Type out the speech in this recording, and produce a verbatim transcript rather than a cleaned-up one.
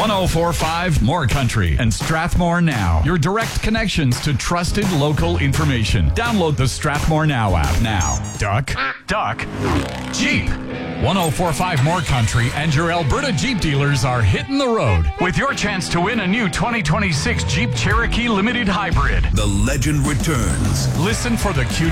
one oh four point five More Country and Strathmore Now. Your direct connections to trusted local information. Download the Strathmore Now app now. Duck, duck, Jeep. one oh four point five More Country and your Alberta Jeep dealers are hitting the road with your chance to win a new twenty twenty-six Jeep Cherokee Limited Hybrid. The legend returns. Listen for the cue